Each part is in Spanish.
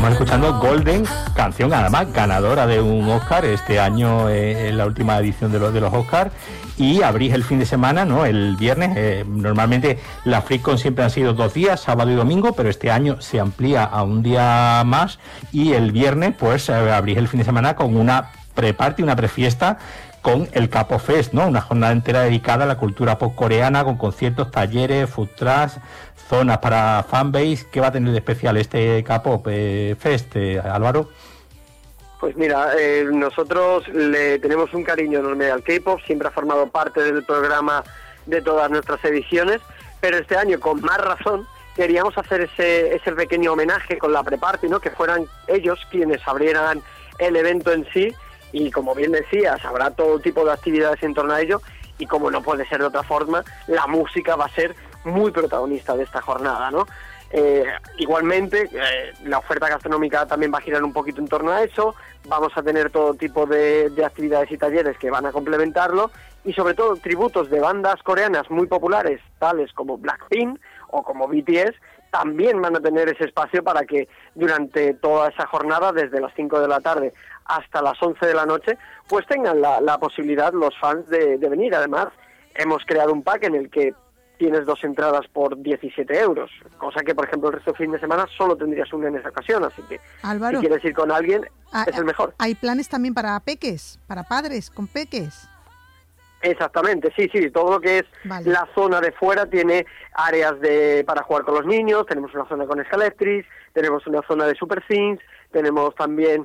Estamos escuchando Golden, canción además ganadora de un Oscar este año en la última edición de los Oscars. Y abrís el fin de semana, ¿no? El viernes. Normalmente la FreakCon siempre han sido 2 días, sábado y domingo, pero este año se amplía a un día más. Y el viernes, pues abrís el fin de semana con una pre-party, una prefiesta con el Capo Fest, ¿no? Una jornada entera dedicada a la cultura pop coreana, con conciertos, talleres, food trucks, zonas para fanbase. ¿Qué va a tener de especial este Capo Fest, Álvaro? Pues mira, nosotros le tenemos un cariño enorme al K-pop, siempre ha formado parte del programa de todas nuestras ediciones, pero este año con más razón queríamos hacer ese pequeño homenaje con la pre-party, ¿no? Que fueran ellos quienes abrieran el evento en sí, y como bien decías, habrá todo tipo de actividades en torno a ello, y como no puede ser de otra forma, la música va a ser muy protagonista de esta jornada, ¿no? Igualmente, la oferta gastronómica también va a girar un poquito en torno a eso. Vamos a tener todo tipo de actividades y talleres que van a complementarlo, y sobre todo tributos de bandas coreanas muy populares, tales como Blackpink o como BTS, también van a tener ese espacio para que durante toda esa jornada, desde las 5 de la tarde hasta las 11 de la noche, pues tengan la posibilidad los fans de venir. Además, hemos creado un pack en el que tienes 2 entradas por 17 euros, cosa que, por ejemplo, el resto del fin de semana solo tendrías una en esa ocasión, así que Álvaro, si quieres ir con alguien, es el mejor. ¿Hay planes también para peques, para padres con peques? Exactamente, sí, todo lo que es la zona de fuera tiene áreas para jugar con los niños. Tenemos una zona con Scalectris, tenemos una zona de Super Things, tenemos también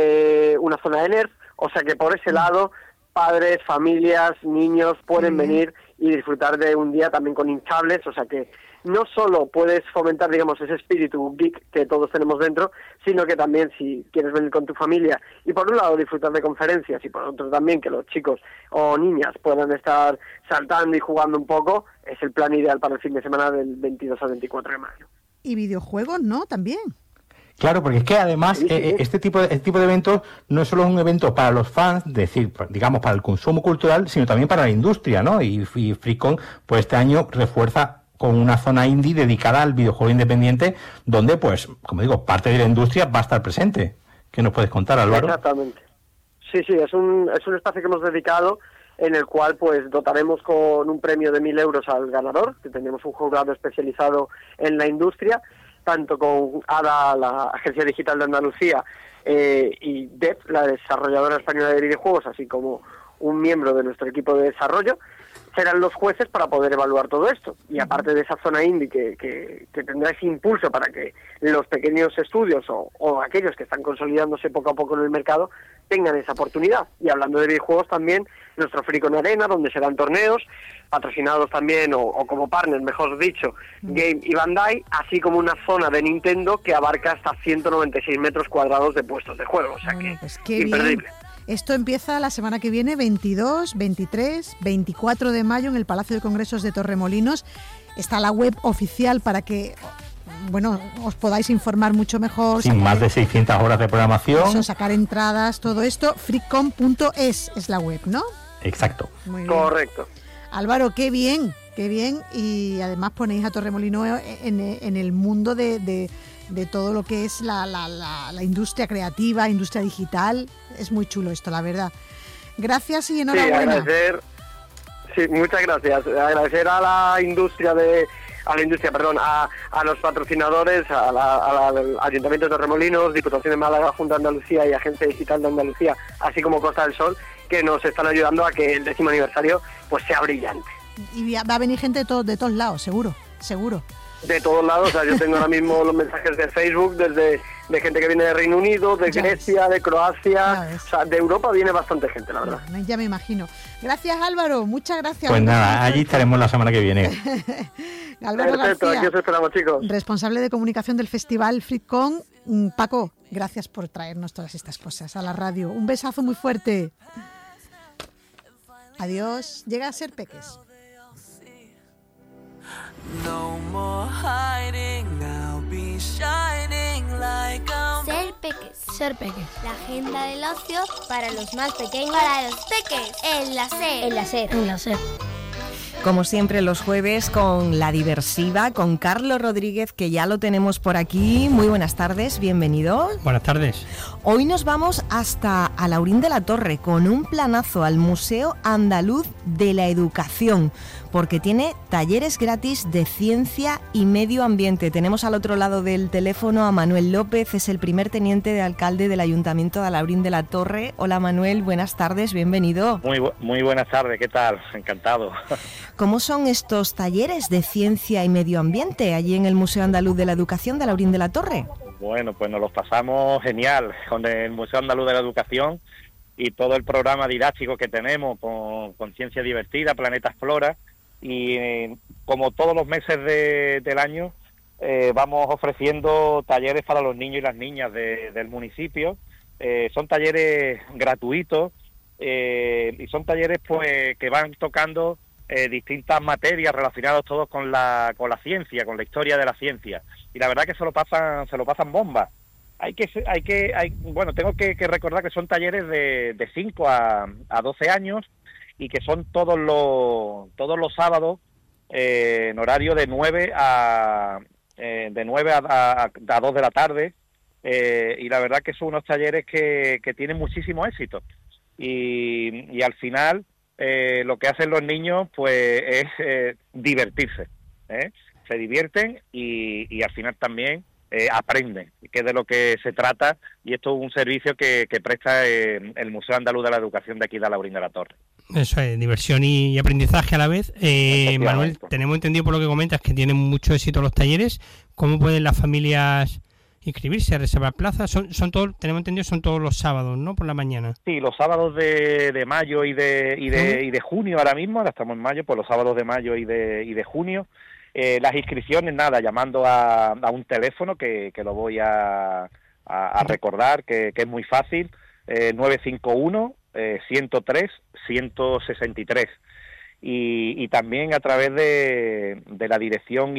una zona de Nerf, o sea que por ese lado padres, familias, niños pueden venir y disfrutar de un día también con hinchables, o sea que no solo puedes fomentar, digamos, ese espíritu geek que todos tenemos dentro, sino que también si quieres venir con tu familia y por un lado disfrutar de conferencias y por otro también que los chicos o niñas puedan estar saltando y jugando un poco, es el plan ideal para el fin de semana del 22 al 24 de mayo. Y videojuegos, ¿no? También. Claro, porque es que además este tipo de eventos no solo es un evento para los fans, es decir, digamos, para el consumo cultural, sino también para la industria, ¿no? Y FreakCon, pues este año refuerza con una zona indie dedicada al videojuego independiente, donde, pues, como digo, parte de la industria va a estar presente. ¿Qué nos puedes contar, Álvaro? Exactamente. Sí, es un espacio que hemos dedicado, en el cual pues dotaremos con un premio de 1.000 euros al ganador, que tenemos un jurado especializado en la industria, tanto con ADA, la Agencia Digital de Andalucía, y DEP, la desarrolladora española de videojuegos, así como un miembro de nuestro equipo de desarrollo, serán los jueces para poder evaluar todo esto. Y aparte de esa zona indie que tendrá ese impulso para que los pequeños estudios o aquellos que están consolidándose poco a poco en el mercado tengan esa oportunidad. Y hablando de videojuegos también, nuestro FreakCon Arena, donde serán torneos, patrocinados también, o como partner, mejor dicho, Game y Bandai, así como una zona de Nintendo que abarca hasta 196 metros cuadrados de puestos de juego. O sea que pues qué imperdible. Bien. Esto empieza la semana que viene, 22, 23, 24 de mayo en el Palacio de Congresos de Torremolinos. Está la web oficial para que, bueno, os podáis informar mucho mejor. Sin más de 600 horas de programación. Eso, sacar entradas, todo esto. freakcon.es es la web, ¿no? Exacto. Muy bien. Correcto. Álvaro, qué bien. Y además ponéis a Torremolinos en el mundo de todo lo que es la industria creativa, industria digital. Es muy chulo esto, la verdad. Gracias y enhorabuena. Sí, muchas gracias. Agradecer a la industria, a los patrocinadores, al Ayuntamiento de Torremolinos, Diputación de Málaga, Junta de Andalucía y Agencia Digital de Andalucía, así como Costa del Sol, que nos están ayudando a que el 10º aniversario pues sea brillante. Y va a venir gente de todos lados, seguro. De todos lados, o sea, yo tengo ahora mismo los mensajes de Facebook de gente que viene de Reino Unido, de Grecia, de Croacia, o sea, de Europa viene bastante gente, la verdad. Ya me imagino. Gracias, Álvaro, muchas gracias. Pues nada, allí estaremos la semana que viene. Álvaro Perfecto, García, aquí os esperamos, chicos. Responsable de comunicación del Festival FreakCon. Paco, gracias por traernos todas estas cosas a la radio. Un besazo muy fuerte. Adiós. Llega a ser Peques. No more hiding, I'll be shining like a... Ser Peques. La agenda del ocio para los más pequeños. Para los peques. En la SER. Como siempre los jueves con La Diversiva, con Carlos Rodríguez, que ya lo tenemos por aquí. Muy buenas tardes, bienvenido. Buenas tardes. Hoy nos vamos hasta Alhaurín de la Torre con un planazo al Museo Andaluz de la Educación, porque tiene talleres gratis de ciencia y medio ambiente. Tenemos al otro lado del teléfono a Manuel López, es el primer teniente de alcalde del Ayuntamiento de Alhaurín de la Torre. Hola Manuel, buenas tardes, bienvenido. Muy buenas tardes, ¿qué tal? Encantado. ¿Cómo son estos talleres de ciencia y medio ambiente allí en el Museo Andaluz de la Educación de Alhaurín de la Torre? Bueno, pues nos los pasamos genial con el Museo Andaluz de la Educación y todo el programa didáctico que tenemos con Ciencia Divertida, Planeta Explora, y como todos los meses del año vamos ofreciendo talleres para los niños y las niñas del municipio. Son talleres gratuitos y son talleres pues que van tocando distintas materias relacionadas todos con la ciencia, con la historia de la ciencia, y la verdad que se lo pasan bomba. Tengo que recordar que son talleres de 5 a 12 años y que son todos los sábados en horario de 9 a 2 de la tarde, y la verdad que son unos talleres que tienen muchísimo éxito y al final lo que hacen los niños pues es divertirse, se divierten y al final también aprenden, que es de lo que se trata, y esto es un servicio que presta el Museo Andaluz de la Educación de aquí de Alhaurín de la Torre. Eso es, diversión y aprendizaje a la vez. Manuel, tenemos entendido por lo que comentas que tienen mucho éxito los talleres. ¿Cómo pueden las familias inscribirse, reservar plazas? Son todos, tenemos entendido, son todos los sábados, ¿no? Por la mañana. Sí, los sábados de mayo y de junio, ahora mismo, ahora estamos en mayo, pues los sábados de mayo y de junio. Las inscripciones, nada, llamando a un teléfono que lo voy a recordar, que es muy fácil, 951 103 163, y también a través de la dirección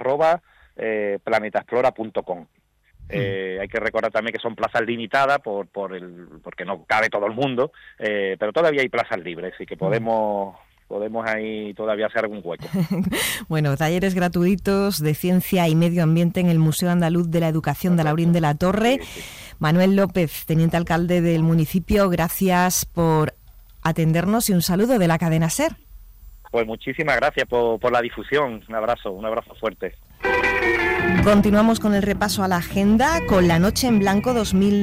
info@planetaexplora.com. Hay que recordar también que son plazas limitadas porque no cabe todo el mundo, pero todavía hay plazas libres, así que podemos ahí todavía hacer algún hueco. Bueno, talleres gratuitos de ciencia y medio ambiente en el Museo Andaluz de la Educación de Alhaurín de la Torre. Sí. Manuel López, teniente alcalde del municipio, gracias por atendernos y un saludo de la cadena SER. Pues muchísimas gracias por la difusión. Un abrazo fuerte. Continuamos con el repaso a la agenda con la Noche en Blanco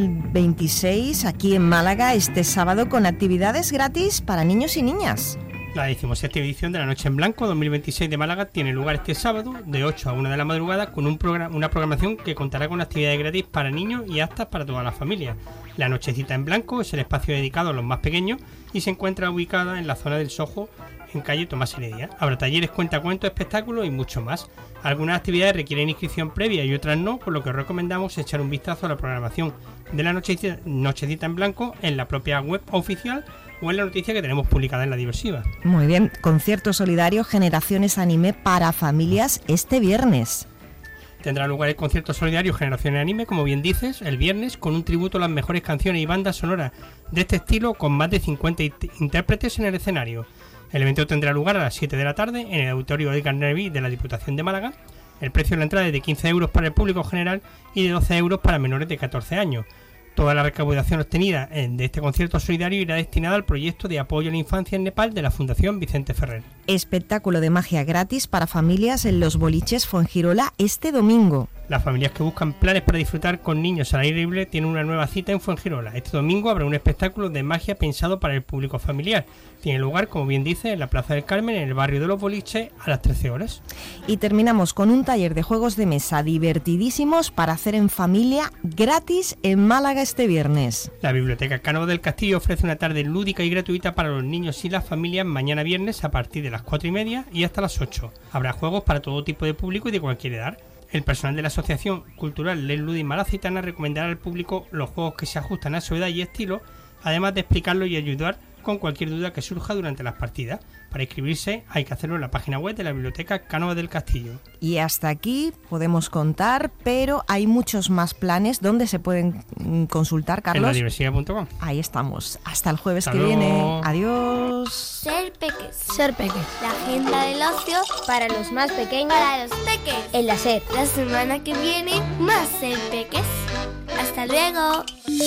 2026 aquí en Málaga este sábado con actividades gratis para niños y niñas. La 17ª edición de la Noche en Blanco 2026 de Málaga tiene lugar este sábado de 8 a 1 de la madrugada con una programación que contará con actividades gratis para niños y aptas para todas las familias. La Nochecita en Blanco es el espacio dedicado a los más pequeños y se encuentra ubicada en la zona del Sojo, en calle Tomás Heredia. Habrá talleres, cuentacuentos, espectáculos y mucho más. Algunas actividades requieren inscripción previa y otras no, por lo que os recomendamos echar un vistazo a la programación de la Nochecita en Blanco en la propia web oficial o en la noticia que tenemos publicada en La Diversiva. Muy bien, concierto solidario Generaciones Anime para familias este viernes. Tendrá lugar el concierto solidario Generaciones Anime, como bien dices, el viernes, con un tributo a las mejores canciones y bandas sonoras de este estilo, con más de 50 intérpretes en el escenario. El evento tendrá lugar a las 7 de la tarde en el auditorio Edgar Nerví de la Diputación de Málaga. El precio de la entrada es de 15 euros para el público general y de 12 euros para menores de 14 años. Toda la recaudación obtenida de este concierto solidario irá destinada al proyecto de apoyo a la infancia en Nepal de la Fundación Vicente Ferrer. Espectáculo de magia gratis para familias en Los Boliches Fuengirola este domingo. Las familias que buscan planes para disfrutar con niños al aire libre tienen una nueva cita en Fuengirola. Este domingo habrá un espectáculo de magia pensado para el público familiar. Tiene lugar, como bien dice, en la Plaza del Carmen, en el barrio de Los Boliches, a las 13 horas. Y terminamos con un taller de juegos de mesa divertidísimos para hacer en familia gratis en Málaga este viernes. La Biblioteca Cánovo del Castillo ofrece una tarde lúdica y gratuita para los niños y las familias mañana viernes a partir de las 4:30 y hasta las 8. Habrá juegos para todo tipo de público y de cualquier edad. El personal de la Asociación Cultural Lel Ludi Malacitana recomendará al público los juegos que se ajustan a su edad y estilo, además de explicarlo y ayudar con cualquier duda que surja durante las partidas. Para inscribirse hay que hacerlo en la página web de la Biblioteca Cánovas del Castillo. Y hasta aquí podemos contar, pero hay muchos más planes donde se pueden consultar, Carlos. En ladiversidad.com. Ahí estamos. Hasta el jueves Hasta que luego. viene. Adiós. Ser peques. Ser peques. La agenda del ocio Para los más pequeños. para los peques. En la SER. La semana que viene, más Ser peques. Hasta luego.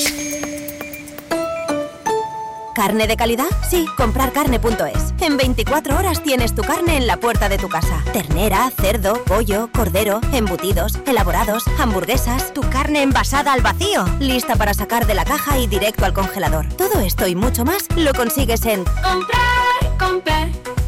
¿Carne de calidad? Sí, comprarcarne.es. En 24 horas tienes tu carne en la puerta de tu casa. Ternera, cerdo, pollo, cordero, embutidos, elaborados, hamburguesas, tu carne envasada al vacío, lista para sacar de la caja y directo al congelador. Todo esto y mucho más lo consigues en Comprar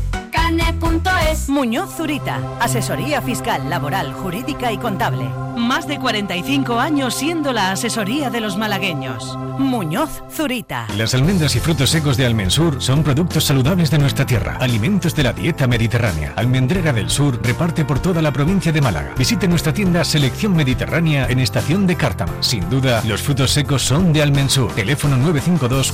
carne.es. Muñoz Zurita, asesoría fiscal, laboral, jurídica y contable. Más de 45 años siendo la asesoría de los malagueños. Muñoz Zurita. Las almendras y frutos secos de Almensur son productos saludables de nuestra tierra, alimentos de la dieta mediterránea. Almendrera del Sur reparte por toda la provincia de Málaga. Visite nuestra tienda Selección Mediterránea en Estación de Cártama. Sin duda, los frutos secos son de Almensur. Teléfono 952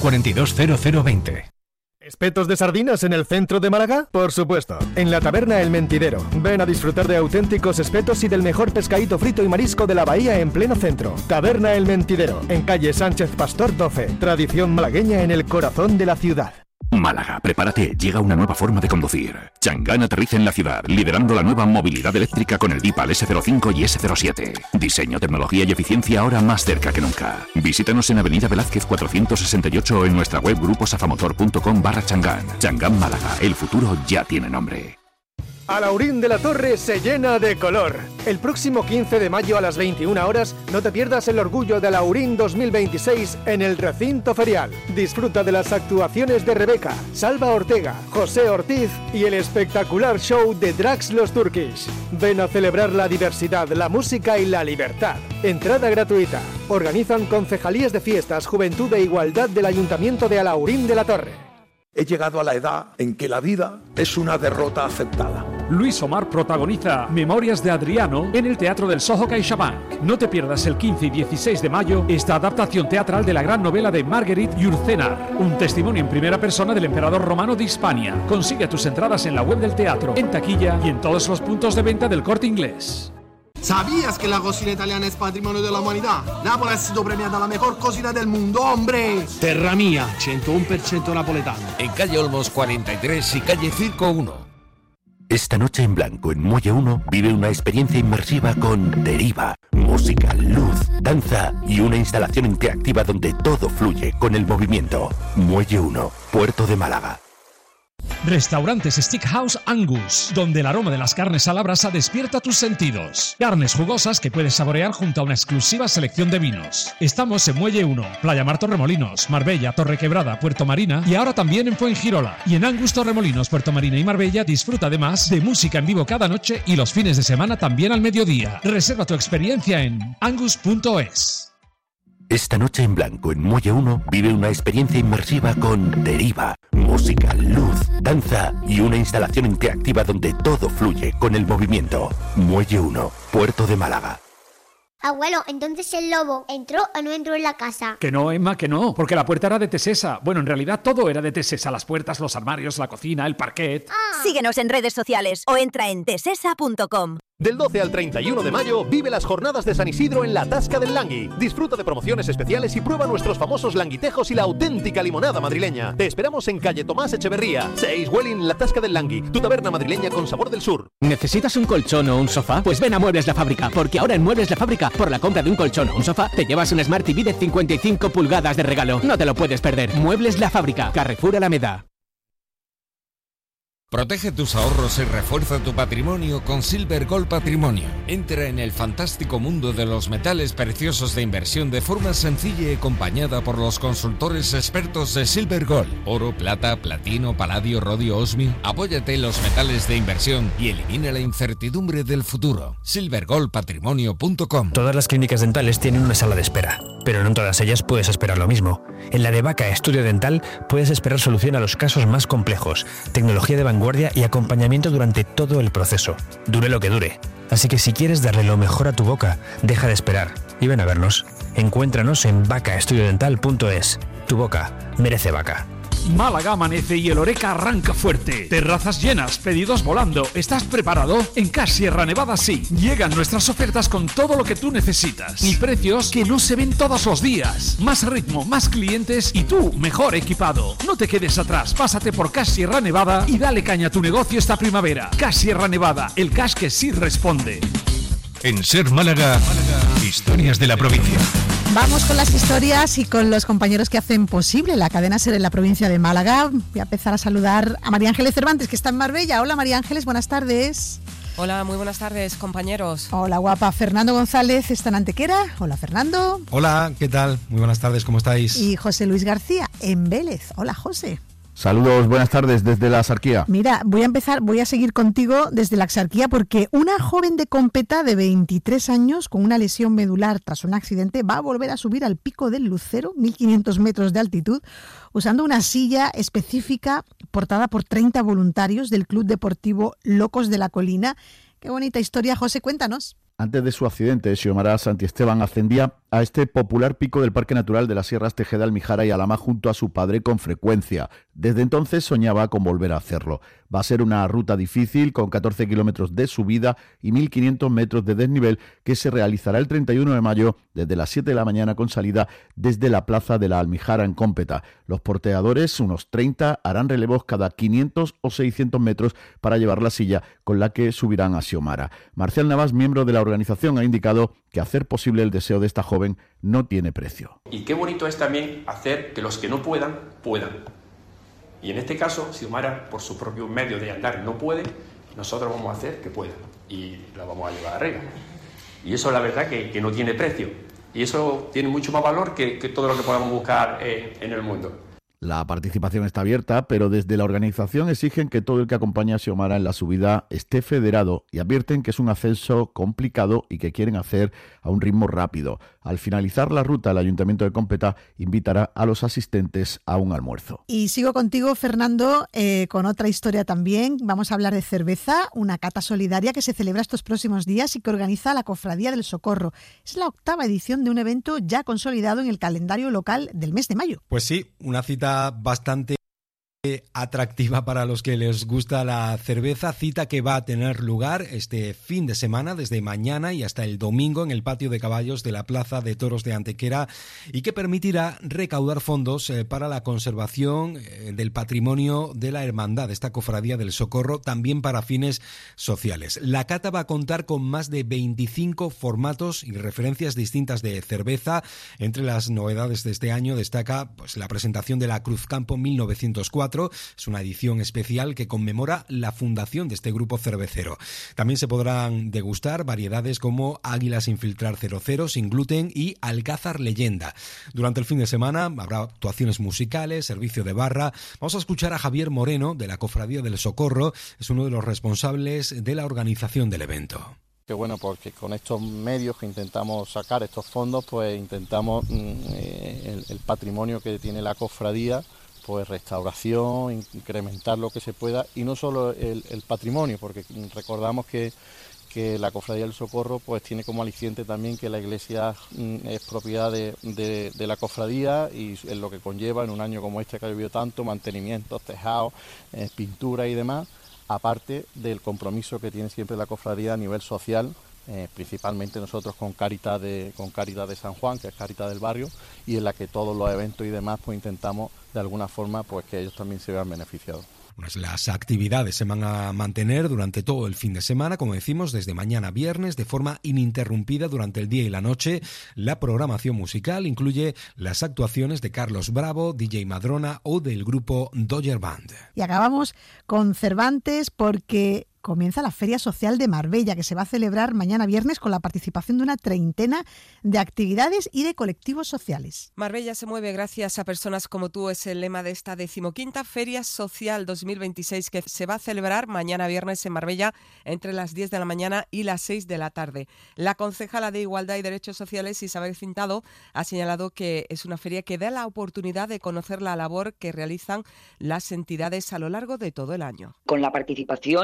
420020. ¿Espetos de sardinas en el centro de Málaga? Por supuesto, en la taberna El Mentidero. Ven a disfrutar de auténticos espetos y del mejor pescadito frito y marisco de la bahía en pleno centro. Taberna El Mentidero, en calle Sánchez Pastor 12. Tradición malagueña en el corazón de la ciudad. Málaga, prepárate, llega una nueva forma de conducir. Changán aterriza en la ciudad, liderando la nueva movilidad eléctrica con el Dipal S05 y S07. Diseño, tecnología y eficiencia ahora más cerca que nunca. Visítanos en Avenida Velázquez 468 o en nuestra web gruposafamotor.com/Changán. Changán Málaga, el futuro ya tiene nombre. Alaurín de la Torre se llena de color. El próximo 15 de mayo a las 21 horas no te pierdas el orgullo de Alaurín 2026 en el recinto ferial. Disfruta de las actuaciones de Rebeca, Salva Ortega, José Ortiz y el espectacular show de Drax los Turkish. Ven a celebrar la diversidad, la música y la libertad. Entrada gratuita. Organizan Concejalías de Fiestas, Juventud e Igualdad del Ayuntamiento de Alaurín de la Torre. He llegado a la edad en que la vida es una derrota aceptada. Luis Omar protagoniza Memorias de Adriano en el Teatro del Soho CaixaBank. No te pierdas el 15 y 16 de mayo esta adaptación teatral de la gran novela de Marguerite Yourcenar, un testimonio en primera persona del emperador romano de Hispania. Consigue tus entradas en la web del teatro, en taquilla y en todos los puntos de venta del Corte Inglés. ¿Sabías que la cocina italiana es patrimonio de la humanidad? Nápoles ha sido premiada la mejor cocina del mundo, hombre. Terra mía, 101% napoletano. En calle Olmos 43 y calle Circo 1. Esta noche en blanco en Muelle 1 vive una experiencia inmersiva con Deriva, música, luz, danza y una instalación interactiva donde todo fluye con el movimiento. Muelle 1, Puerto de Málaga. Restaurantes Steakhouse Angus, donde el aroma de las carnes a la brasa despierta tus sentidos. Carnes jugosas que puedes saborear junto a una exclusiva selección de vinos. Estamos en Muelle 1, Playa Mar Torremolinos, Marbella, Torrequebrada, Puerto Marina y ahora también en Fuengirola. Y en Angus Torremolinos, Puerto Marina y Marbella disfruta además de música en vivo cada noche y los fines de semana también al mediodía. Reserva tu experiencia en angus.es. Esta noche en blanco en Muelle 1 vive una experiencia inmersiva con Deriva, música, luz, danza y una instalación interactiva donde todo fluye con el movimiento. Muelle 1, Puerto de Málaga. Abuelo, entonces el lobo ¿entró o no entró en la casa? Que no, Emma, que no, porque la puerta era de Tesesa. Bueno, en realidad todo era de Tesesa, las puertas, los armarios, la cocina, el parquet. Síguenos en redes sociales o entra en tesesa.com. Del 12 al 31 de mayo vive las jornadas de San Isidro en la Tasca del Langui. Disfruta de promociones especiales y prueba nuestros famosos languitejos y la auténtica limonada madrileña. Te esperamos en calle Tomás Echeverría, 6 Welling, la Tasca del Langui, tu taberna madrileña con sabor del sur. ¿Necesitas un colchón o un sofá? Pues ven a Muebles La Fábrica, porque ahora en Muebles La Fábrica, por la compra de un colchón o un sofá, te llevas un Smart TV de 55 pulgadas de regalo. No te lo puedes perder. Muebles La Fábrica, Carrefour Alameda. Protege tus ahorros y refuerza tu patrimonio con Silver Gold Patrimonio. Entra en el fantástico mundo de los metales preciosos de inversión de forma sencilla y acompañada por los consultores expertos de Silver Gold. Oro, plata, platino, paladio, rodio, osmio. Apóyate en los metales de inversión y elimina la incertidumbre del futuro. silvergoldpatrimonio.com. Todas las clínicas dentales tienen una sala de espera, pero no en todas ellas puedes esperar lo mismo. En la de Vaca Estudio Dental puedes esperar solución a los casos más complejos, tecnología de vanguardia y acompañamiento durante todo el proceso, dure lo que dure. Así que si quieres darle lo mejor a tu boca, deja de esperar y ven a vernos. Encuéntranos en vacaestudiodental.es. Tu boca merece Vaca. Málaga amanece y el Oreca arranca fuerte. Terrazas llenas, pedidos volando. ¿Estás preparado? En CAS Sierra Nevada sí. Llegan nuestras ofertas con todo lo que tú necesitas y precios que no se ven todos los días. Más ritmo, más clientes y tú mejor equipado. No te quedes atrás, pásate por CAS Sierra Nevada y dale caña a tu negocio esta primavera. CAS Sierra Nevada, el cash que sí responde. En Ser Málaga, historias de la provincia. Vamos con las historias y con los compañeros que hacen posible la cadena SER en la provincia de Málaga. Voy a empezar a saludar a María Ángeles Cervantes, que está en Marbella. Hola María Ángeles, buenas tardes. Hola, muy buenas tardes, compañeros. Hola, guapa. Fernando González está en Antequera. Hola, Fernando. Hola, ¿qué tal? Muy buenas tardes, ¿cómo estáis? Y José Luis García en Vélez. Hola, José. Saludos, buenas tardes desde la Axarquía. Mira, voy a seguir contigo desde la Axarquía porque una joven de Competa de 23 años con una lesión medular tras un accidente va a volver a subir al Pico del Lucero, 1.500 metros de altitud, usando una silla específica portada por 30 voluntarios del Club Deportivo Locos de la Colina. Qué bonita historia, José, cuéntanos. Antes de su accidente, Xiomara Santiesteban ascendía a este popular pico del Parque Natural de las Sierras Tejeda, Almijara y Alhama junto a su padre con frecuencia. Desde entonces soñaba con volver a hacerlo. Va a ser una ruta difícil con 14 kilómetros de subida y 1.500 metros de desnivel que se realizará el 31 de mayo desde las 7 de la mañana con salida desde la Plaza de la Almijara en Cómpeta. Los porteadores, unos 30, harán relevos cada 500 o 600 metros para llevar la silla con la que subirán a Xiomara. Marcial Navas, miembro de la organización, ha indicado que hacer posible el deseo de esta joven no tiene precio. Y qué bonito es también hacer que los que no puedan, puedan. Y en este caso, Xiomara, por su propio medio de andar, no puede, nosotros vamos a hacer que pueda. Y la vamos a llevar arriba. Y eso la verdad que no tiene precio. Y eso tiene mucho más valor que todo lo que podamos buscar en el mundo. La participación está abierta, pero desde la organización exigen que todo el que acompañe a Xiomara en la subida esté federado y advierten que es un ascenso complicado y que quieren hacer a un ritmo rápido. Al finalizar la ruta, el Ayuntamiento de Cómpeta invitará a los asistentes a un almuerzo. Y sigo contigo, Fernando, con otra historia también. Vamos a hablar de cerveza, una cata solidaria que se celebra estos próximos días y que organiza la Cofradía del Socorro. Es la 8ª edición de un evento ya consolidado en el calendario local del mes de mayo. Pues sí, una cita bastante atractiva para los que les gusta la cerveza, cita que va a tener lugar este fin de semana desde mañana y hasta el domingo en el patio de caballos de la Plaza de Toros de Antequera y que permitirá recaudar fondos para la conservación del patrimonio de la Hermandad, esta Cofradía del Socorro, también para fines sociales. La cata va a contar con más de 25 formatos y referencias distintas de cerveza. Entre las novedades de este año destaca pues la presentación de la Cruzcampo 1904. Es una edición especial que conmemora la fundación de este grupo cervecero. También se podrán degustar variedades como Águila sin filtrar 00, sin gluten y Alcázar Leyenda. Durante el fin de semana habrá actuaciones musicales, servicio de barra. Vamos a escuchar a Javier Moreno de la Cofradía del Socorro. Es uno de los responsables de la organización del evento. Que bueno, porque con estos medios que intentamos sacar estos fondos, pues intentamos el patrimonio que tiene la cofradía, pues restauración, incrementar lo que se pueda, y no solo el patrimonio, porque recordamos que la Cofradía del Socorro pues tiene como aliciente también que la iglesia es propiedad de la cofradía y es lo que conlleva en un año como este que ha llovido tanto, mantenimientos, tejados, pintura y demás, aparte del compromiso que tiene siempre la cofradía a nivel social, principalmente nosotros con Cáritas de San Juan, que es Cáritas del barrio, y en la que todos los eventos y demás pues intentamos de alguna forma pues que ellos también se vean beneficiados. Las actividades se van a mantener durante todo el fin de semana, como decimos, desde mañana viernes, de forma ininterrumpida durante el día y la noche. La programación musical incluye las actuaciones de Carlos Bravo, DJ Madrona o del grupo Dodger Band. Y acabamos con Cervantes porque comienza la Feria Social de Marbella, que se va a celebrar mañana viernes con la participación de una 30 de actividades y de colectivos sociales. Marbella se mueve gracias a personas como tú, es el lema de esta 15ª Feria Social 2026 que se va a celebrar mañana viernes en Marbella entre las 10 de la mañana y las 6 de la tarde. La concejala de Igualdad y Derechos Sociales, Isabel Cintado, ha señalado que es una feria que da la oportunidad de conocer la labor que realizan las entidades a lo largo de todo el año. Con la participación de 30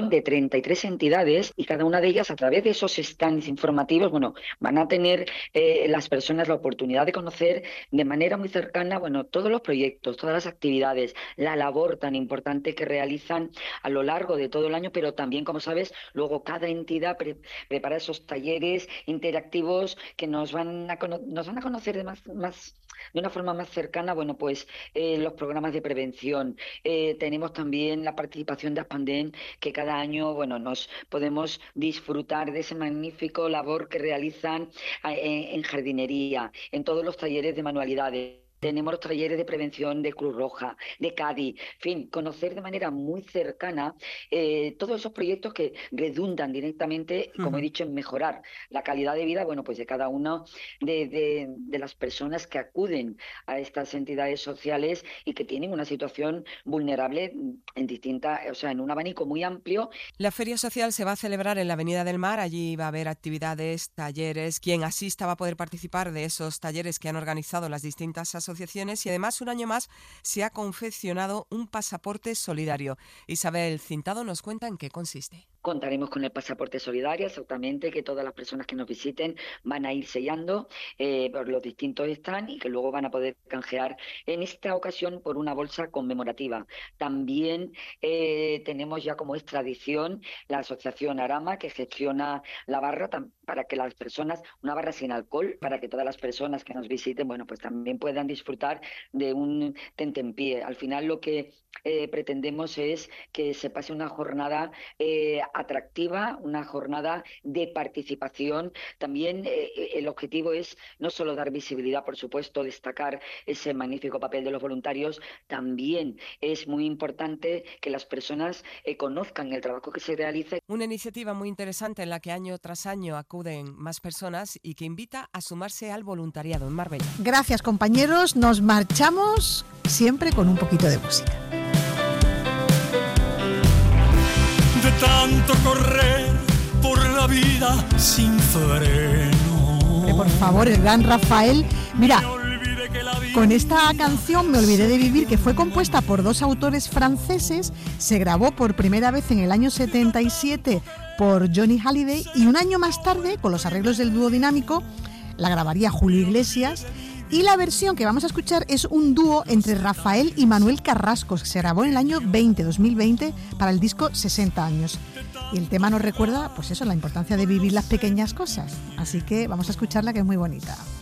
43 entidades y cada una de ellas, a través de esos stands informativos, van a tener las personas la oportunidad de conocer de manera muy cercana, todos los proyectos, todas las actividades, la labor tan importante que realizan a lo largo de todo el año, pero también, como sabes, luego cada entidad prepara esos talleres interactivos que nos van a conocer de una forma más cercana, los programas de prevención. Tenemos también la participación de Aspandén, que cada año, nos podemos disfrutar de ese magnífico labor que realizan en jardinería, en todos los talleres de manualidades. Tenemos los talleres de prevención de Cruz Roja, de Cádiz, en fin, conocer de manera muy cercana todos esos proyectos que redundan directamente, como he dicho, en mejorar la calidad de vida, de cada una de las personas que acuden a estas entidades sociales y que tienen una situación vulnerable en un abanico muy amplio. La Feria Social se va a celebrar en la Avenida del Mar, allí va a haber actividades, talleres, quien asista va a poder participar de esos talleres que han organizado las distintas asociaciones y además un año más se ha confeccionado un pasaporte solidario. Isabel Cintado nos cuenta en qué consiste. Contaremos con el pasaporte solidario, exactamente, que todas las personas que nos visiten van a ir sellando por los distintos stands y que luego van a poder canjear en esta ocasión por una bolsa conmemorativa. También tenemos ya, como es tradición, la asociación Arama, que gestiona la barra para que las personas, una barra sin alcohol, para que todas las personas que nos visiten, también puedan disfrutar de un tentempié. Al final lo que pretendemos es que se pase una jornada atractiva, una jornada de participación. También el objetivo es no solo dar visibilidad, por supuesto, destacar ese magnífico papel de los voluntarios, también es muy importante que las personas conozcan el trabajo que se realiza. Una iniciativa muy interesante en la que año tras año acuden más personas y que invita a sumarse al voluntariado en Marbella. Gracias, compañeros. Nos marchamos siempre con un poquito de música. De tanto correr por la vida sin freno. Por favor, el gran Rafael. Mira, con esta canción Me olvidé de vivir, que fue compuesta por dos autores franceses, se grabó por primera vez en el año 77 por Johnny Hallyday y un año más tarde, con los arreglos del dúo dinámico, la grabaría Julio Iglesias. Y la versión que vamos a escuchar es un dúo entre Rafael y Manuel Carrascos, que se grabó en el año 2020 para el disco 60 años. Y el tema nos recuerda, la importancia de vivir las pequeñas cosas. Así que vamos a escucharla, que es muy bonita.